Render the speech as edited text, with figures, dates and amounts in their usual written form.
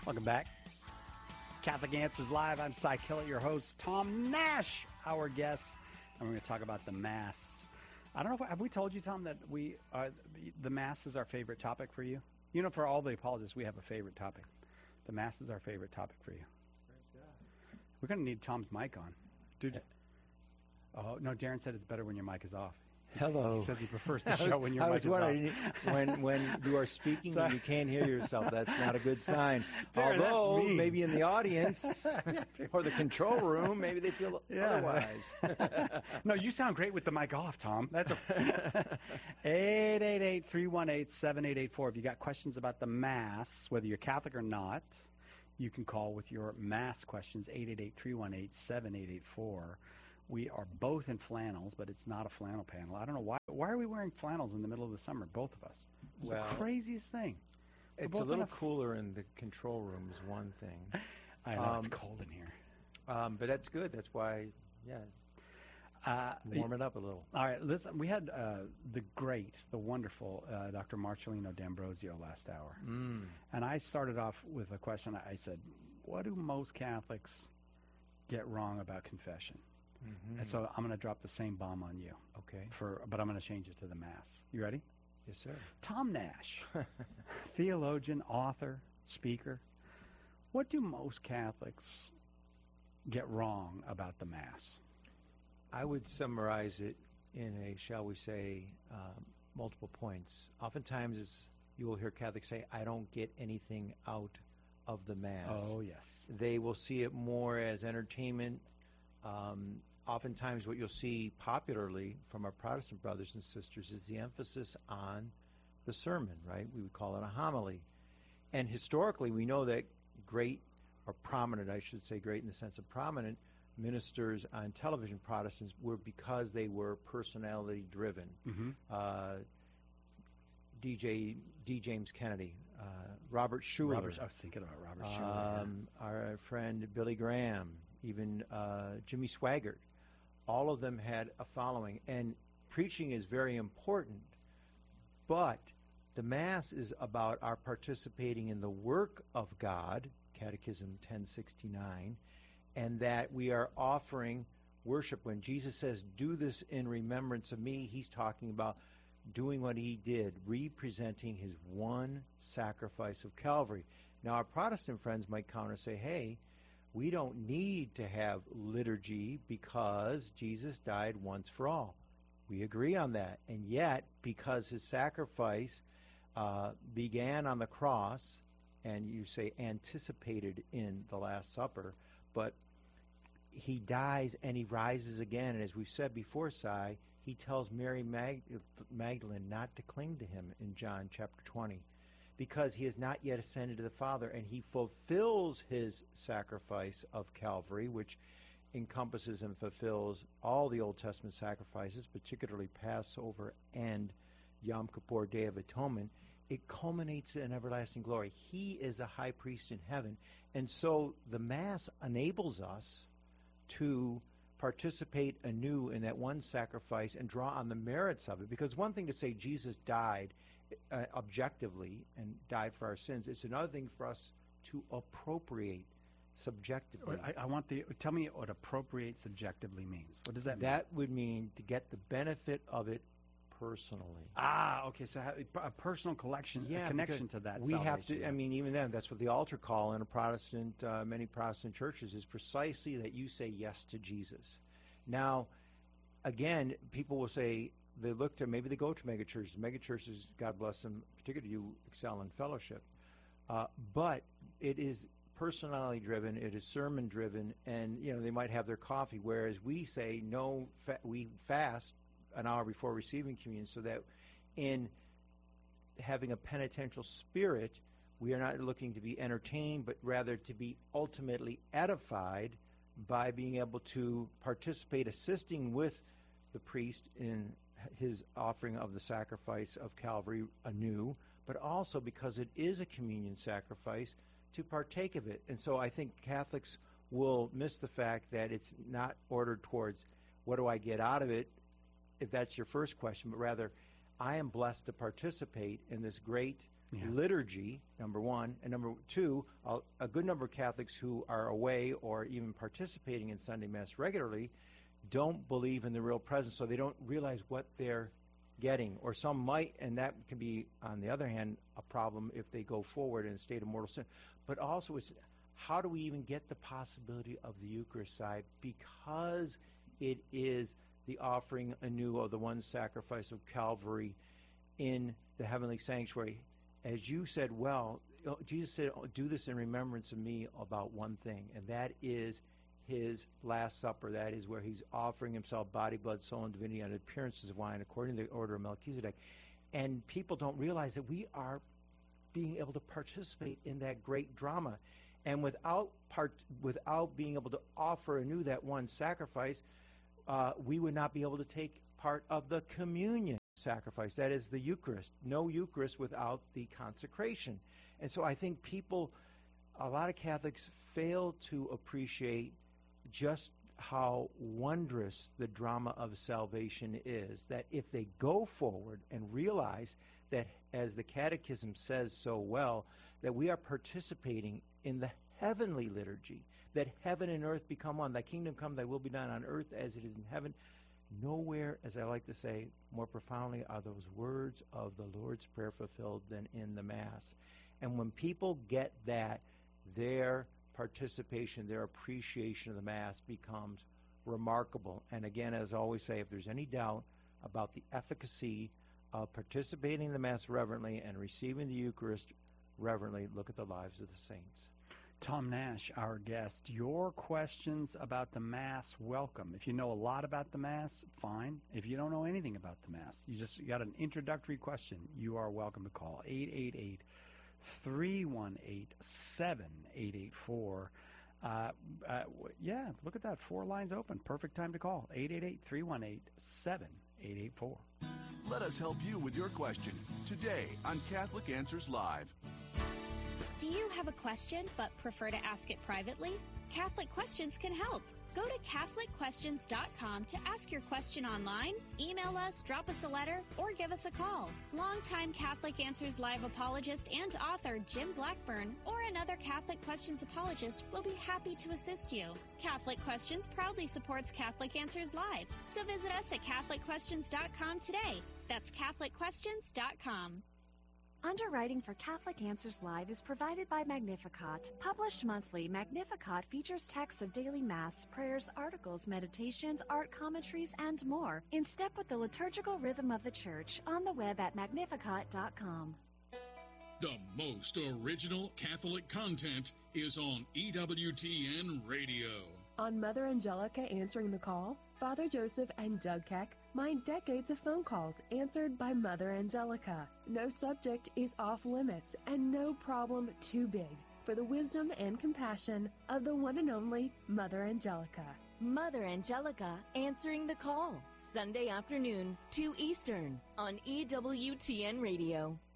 Welcome back. Catholic Answers Live. I'm Cy Kellett, your host. Tom Nash, our guest. And we're going to talk about the Mass. I don't know, have we told you, Tom, that the Mass is our favorite topic for you? You know, for all the apologists, we have a favorite topic. The Mass is our favorite topic for you. We're going to need Tom's mic on. Dude. Oh, no, Darren said it's better when your mic is off. Hello. He says he prefers the show when your mic is off. When you are speaking and you can't hear yourself, that's not a good sign. Darren, Although, maybe in the audience or the control room, maybe they feel otherwise. No, you sound great with the mic off, Tom. That's 888-318-7884. If you got questions about the Mass, whether you're Catholic or not, you can call with your Mass questions, 888-318-7884. We are both in flannels, but it's not a flannel panel. I don't know why. Why are we wearing flannels in the middle of the summer, both of us? It's the craziest thing. It's a little cooler in the control room is one thing. I know, it's cold in here. But that's good. That's why, warm it up a little. All right, listen, we had the wonderful Dr. Marcellino D'Ambrosio last hour. And I started off with a question. I said, what do most Catholics get wrong about confession? And so I'm going to drop the same bomb on you. Okay. But I'm going to change it to the Mass. You ready? Yes, sir. Tom Nash, theologian, author, speaker. What do most Catholics get wrong about the Mass? I would summarize it in a, shall we say, multiple points. Oftentimes you will hear Catholics say, I don't get anything out of the Mass. Oh, yes. They will see it more as entertainment. Oftentimes what you'll see popularly from our Protestant brothers and sisters is the emphasis on the sermon, right? We would call it a homily. And historically, we know that great, or prominent, I should say great in the sense of prominent, ministers on television, Protestants, were because they were personality-driven. D. James Kennedy, Robert Schuller. I was thinking about Robert Schuller. Our friend Billy Graham, even Jimmy Swaggart. All of them had a following. And preaching is very important, but the Mass is about our participating in the work of God, Catechism 1069, and that we are offering worship. When Jesus says, do this in remembrance of me, he's talking about doing what he did, representing his one sacrifice of Calvary. Now, our Protestant friends might counter say, hey, we don't need to have liturgy because Jesus died once for all. We agree on that. And yet, because his sacrifice began on the cross, and you say anticipated in the Last Supper, but he dies and he rises again. And as we've said before, Si, he tells Mary Magdalene not to cling to him in John chapter 20, because he has not yet ascended to the Father, and he fulfills his sacrifice of Calvary, which encompasses and fulfills all the Old Testament sacrifices, particularly Passover and Yom Kippur, Day of Atonement. It culminates in everlasting glory. He is a high priest in heaven. And so the Mass enables us to participate anew in that one sacrifice and draw on the merits of it. Because one thing to say Jesus died objectively and died for our sins. It's another thing for us to appropriate subjectively. Tell me what appropriate subjectively means. What does that mean? That would mean to get the benefit of it personally. Okay. So a personal connection to that. We have to. I mean, even then, that's what the altar call in many Protestant churches is precisely that you say yes to Jesus. Now, again, people will say they go to megachurches. Megachurches, God bless them, particularly you excel in fellowship. But it is personality driven. It is sermon driven, and they might have their coffee. Whereas we say no, we fast an hour before receiving communion, so that in having a penitential spirit, we are not looking to be entertained, but rather to be ultimately edified by being able to participate, assisting with the priest in his offering of the sacrifice of Calvary anew, but also because it is a communion sacrifice, to partake of it. And so I think Catholics will miss the fact that it's not ordered towards what do I get out of it, if that's your first question, but rather I am blessed to participate in this great liturgy, number one, and number two, a good number of Catholics who are away or even participating in Sunday Mass regularly don't believe in the real presence, so they don't realize what they're getting. Or some might, and that can be, on the other hand, a problem if they go forward in a state of mortal sin. But also, it's how do we even get the possibility of the Eucharist side, because it is the offering anew of the one sacrifice of Calvary in the heavenly sanctuary. As you said, well, Jesus said, do this in remembrance of me about one thing, and that is his Last Supper. That is where he's offering himself, body, blood, soul, and divinity, under appearances of wine, according to the order of Melchizedek. And people don't realize that we are being able to participate in that great drama. And without being able to offer anew that one sacrifice, we would not be able to take part of the communion sacrifice. That is the Eucharist. No Eucharist without the consecration. And so I think a lot of Catholics fail to appreciate just how wondrous the drama of salvation is, that if they go forward and realize that, as the Catechism says so well, that we are participating in the heavenly liturgy, that heaven and earth become one. Thy kingdom come, thy will be done on earth as it is in heaven. Nowhere, as I like to say, more profoundly are those words of the Lord's Prayer fulfilled than in the Mass. And when people get that, their participation, their appreciation of the Mass becomes remarkable. And again, as I always say, if there's any doubt about the efficacy of participating in the Mass reverently and receiving the Eucharist reverently, look at the lives of the saints. Tom Nash, our guest. Your questions about the Mass, welcome. If you know a lot about the Mass, fine. If you don't know anything about the Mass, you got an introductory question, you are welcome to call 888-318-7884. Yeah, look at that. 4 lines open. Perfect time to call. 888-318-7884. Let us help you with your question today on Catholic Answers Live. Do you have a question but prefer to ask it privately? Catholic Questions can help. Go to CatholicQuestions.com to ask your question online, email us, drop us a letter, or give us a call. Longtime Catholic Answers Live apologist and author Jim Blackburn or another Catholic Questions apologist will be happy to assist you. Catholic Questions proudly supports Catholic Answers Live, so visit us at CatholicQuestions.com today. That's CatholicQuestions.com. Underwriting for Catholic Answers Live is provided by Magnificat. Published monthly, Magnificat features texts of daily Mass, prayers, articles, meditations, art commentaries, and more, in step with the liturgical rhythm of the Church, on the web at magnificat.com. The most original Catholic content is on EWTN Radio. On Mother Angelica Answering the Call, Father Joseph and Doug Keck mine decades of phone calls answered by Mother Angelica. No subject is off limits and no problem too big for the wisdom and compassion of the one and only Mother Angelica. Mother Angelica Answering the Call, Sunday afternoon, 2 Eastern, on EWTN Radio.